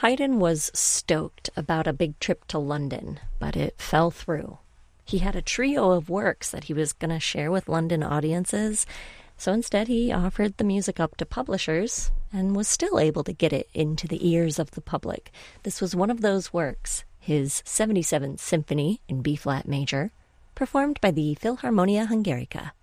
Haydn was stoked about a big trip to London, but it fell through. He had a trio of works that he was going to share with London audiences, so instead he offered the music up to publishers and was still able to get it into the ears of the public. This was one of those works, his 77th Symphony in B-flat major, performed by the Philharmonia Hungarica.